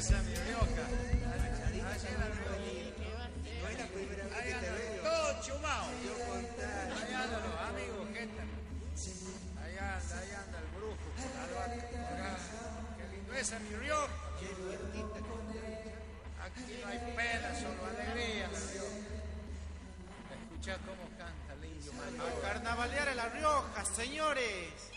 esa, mi Rioja. No es la primera vez Ahí que te andan veo. todos chumados. Yo contar. Ahí andan los amigos, ¿qué tal? Ahí anda el brujo con la albata. Qué lindo esa, mi Rioja. Aquí no hay pena, solo alegría, mi Rioja. Escucha cómo canta el indio mayor. A carnavalear a La Rioja, señores.